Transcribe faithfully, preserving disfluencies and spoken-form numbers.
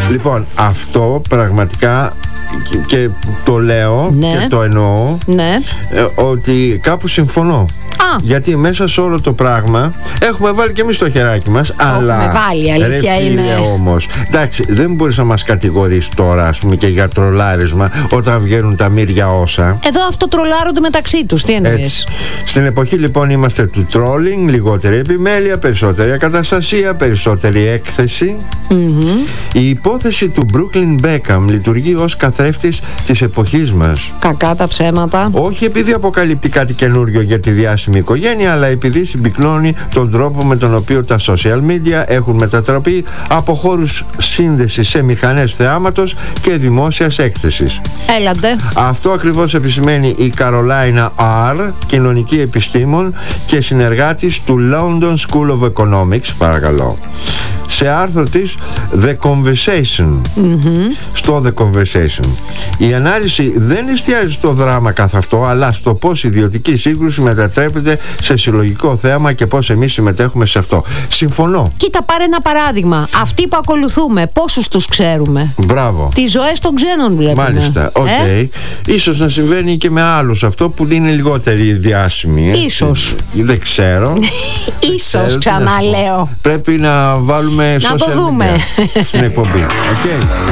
Λοιπόν, αυτό πραγματικά, και το λέω, ναι, και το εννοώ, ναι, ότι κάπου συμφωνώ. Α. Γιατί μέσα σε όλο το πράγμα έχουμε βάλει και εμείς το χεράκι μας. Έχουμε αλλά βάλει, αλήθεια, ρε φίλε, είναι όμως, εντάξει, δεν μπορείς να μας κατηγορείς τώρα, ας πούμε, και για τρολάρισμα όταν βγαίνουν τα μύρια όσα. Εδώ αυτό τρολάρονται μεταξύ τους. Τι εννοείς? Στην εποχή λοιπόν είμαστε του trolling, λιγότερη επιμέλεια, περισσότερη ακαταστασία, περισσότερη έκθεση. Mm-hmm. Η υπόθεση του Brooklyn Beckham λειτουργεί ως καθρέφτης της εποχής μας. Κακά τα ψέματα. Όχι επειδή αποκαλύπτει κάτι καινούριο για τη διάσημη οικογένεια, αλλά επειδή συμπυκνώνει τον τρόπο με τον οποίο τα social media έχουν μετατραπεί από χώρους σύνδεσης σε μηχανές θεάματος και δημόσιας έκθεσης. Έλατε. Αυτό ακριβώς επισημαίνει η Καρολάινα Αρ, κοινωνική επιστήμον και συνεργάτης του London School of Economics, παρακαλώ, σε άρθρο της The Conversation. Mm-hmm. Στο The Conversation. Η ανάλυση δεν εστιάζει στο δράμα καθ' αυτό, αλλά στο πώς η ιδιωτική σύγκρουση μετατρέπεται σε συλλογικό θέαμα και πώς εμείς συμμετέχουμε σε αυτό. Συμφωνώ. Κοίτα, πάρε ένα παράδειγμα. Αυτοί που ακολουθούμε, πόσους τους ξέρουμε? Μπράβο. Τις ζωές των ξένων βλέπουμε. Μάλιστα, οκ. Okay. Ε? Ίσως να συμβαίνει και με άλλους αυτό που είναι λιγότεροι διάσημοι. Ίσως. Δεν ξέρω. Ίσως, ξαναλέω. Πρέπει να βάλουμε να το δούμε στην εκπομπή. Okay.